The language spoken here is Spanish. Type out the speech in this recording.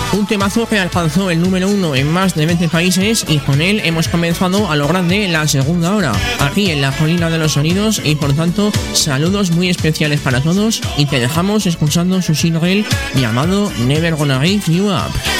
Un temazo que alcanzó el número 1 en más de 20 países y con él hemos comenzado a lo grande la segunda hora, aquí en la Colina de los Sonidos, y por tanto saludos muy especiales para todos y te dejamos escuchando su single llamado Never Gonna Give You Up.